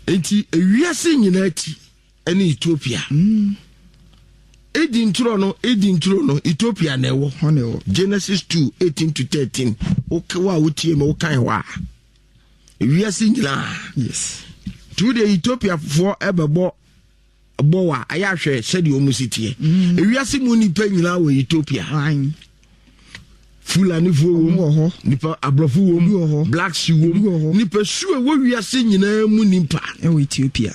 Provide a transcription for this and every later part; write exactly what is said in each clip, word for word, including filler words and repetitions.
enti ewiase nyina ti ene Ethiopia mm edi ntro no edi ntro no Ethiopia na ewo honewo Genesis two eighteen to thirteen okwa wotie me wokan wa ewiase nyina yes to the Ethiopia for ebebo bowa ayahwe sedi omusitie ewiase mu nipa nyina wo Ethiopia an Fulani fo wo nipa abrofo wo black she wo nipa su e wo wiase nyina mu nipa e wo Ethiopia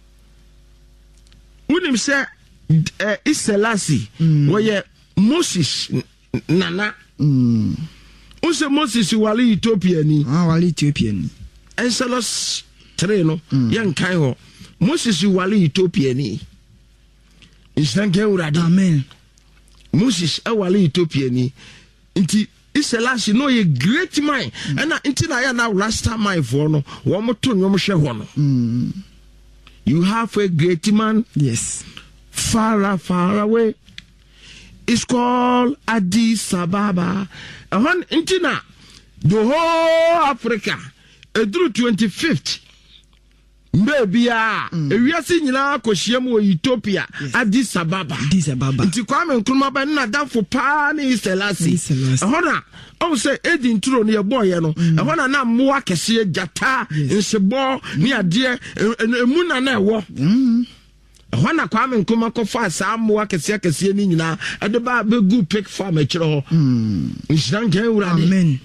unim se eh Iselasi wo ye Moses nana mm unse Moses wale Ethiopia ni ah wale Ethiopia ni Exodus three no yan kan ho Moses wale Ethiopia ni Isanke urade amen Moses wale Ethiopia ni inti Iselasi no ye great man and inti na ya na last time for no wo moto nyom hwe ho no mm you have a great man yes far far away. It's called Addis Ababa. And intina the whole Africa through twenty-fifth. Maybe ah, we are seeing now Koshiamu Ethiopia, Addis Ababa. Addis Ababa. Inti Kwame Nkrumah ba na da for pani Selassie. Ehona, o say Edin Turo ne boy no. Ehona na moa kese jata, nsebo ni ade emu na na ewo. Mm. Ehona Kwame Nkrumah ko fa sa moa kese kese ni nyina, ade ba be gu pick farm e kire ho. Mm. Nsidan kan urade. Amen.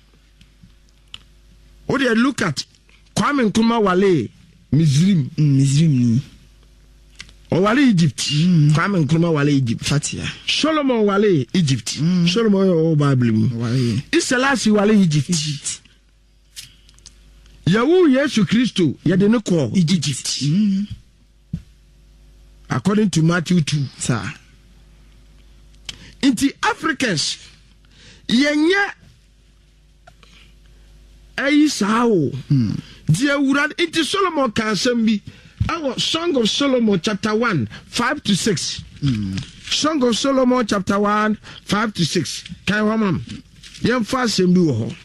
What do you look at Kwame Nkrumah wale Mizrim, Mizrim ni. O wale Egypt. Mm. Kwame Nkrumah wale Egypt. Fatia. Solomon wale Egypt. Mm. Solomon o Bible mu. Wale. Iselasi wale Egypt. Egypt. Yawu Yesu Kristo ya de ne ko Egypt. Mm. According to Matthew two. Sir. Inti Africans yenye ayi sao. Mm. Dear Urad, it is Solomon Kansembi. Our Song of Solomon, chapter one, five to six. Mm. Song of Solomon, chapter one, five to six. Can you remember? Young fast and do ho.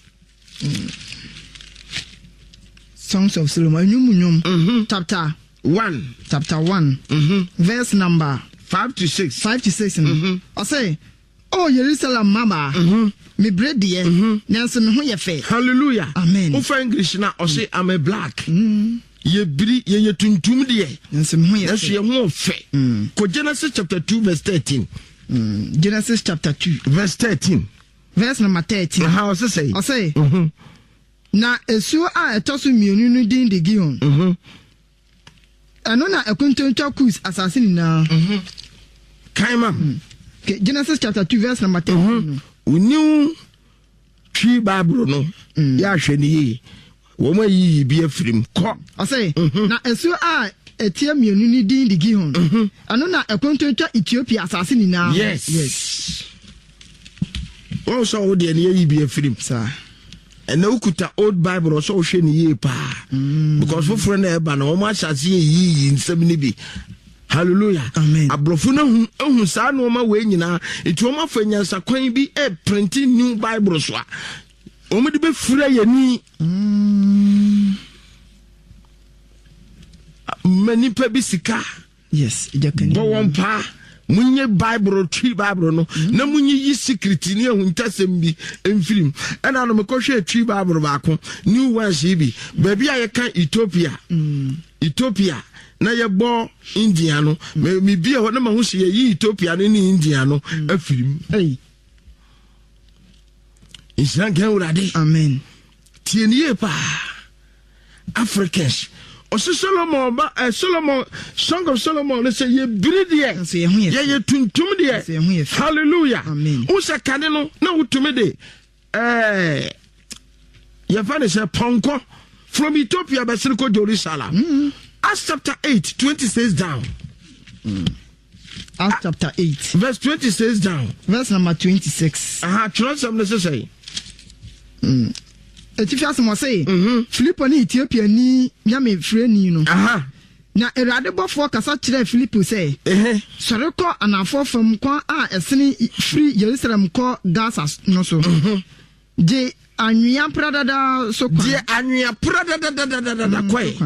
Songs of Solomon, mm-hmm. chapter one, chapter one, mm-hmm. verse number five to six. Five to six. Mm-hmm. I say, oh, Jerusalem, Mama. Mm-hmm. Me bread dear, Nancy me who fe. Hallelujah. Amen. Ufa English na or say I'm a black. Mm. Ye bri ye ye tuntum dear. Nancy me who ye fe. Ye fe. Ko Genesis chapter two verse thirteen. Mm. Genesis chapter two verse thirteen. Verse number thirteen. How does it say? I say. Mhm. Na esuo a etoso mienu no din de Gihon. Mhm. Eno na ekuntontwa kus asase nyina. Mhm. Kaima. Okay, Genesis chapter two verse number thirteen. New tree Bible no ya hwe ne yi wo ma yi bi afrim ko I say na esu a etia mienu ni din di Gihon ano na ekontontwa Ethiopia asase ni na yes yes wo so wo de ne yi bi afrim sir and na ukuta old Bible so hwe ne yi pa because for friend e ba na wo ma asase yi nsem ni bi. Hallelujah. Amen. Abrofo na hu ehun sa no ma we nyina enti o ma fa nyansa kwan bi e printing new Bible so a o me de be fura yani mm many pe bi sika yes ejaka bo won pa munye Bible tree Bible no na munye yi secret ni ehun tasem bi emfirim ena no me ko hwe tree Bible ba ko new ones bi ba bia ye kan Ethiopia mm Ethiopia na ye bo India no me me bia ho na ma hu se ye Ethiopia no ni India no afirim hey Islam gan urade amen tienie pa Africans o Solomon ba uh, Solomon Song of Solomon le say ye bridie ye ye tuntum de hallelujah amen o se kane no na utumi de eh ye fa ne say ponko from Ethiopia ba sin ko Jerusalem mm. Acts chapter eight twenty says down. Mm. Acts chapter eight verse twenty says down. Verse number twenty-six. Aha, trust some necessary. Mm. Etifias mo say, mhm. Philip ni Ethiopia ni nyame freni no. Aha. Na erade bofo kasa kire Philip say, eh sore ko anafo fam kwa a esene free Jerusalem ko Gaza no so. Mhm. Je anwia pradada so kwa. Je anwia pradada da da da da kwa.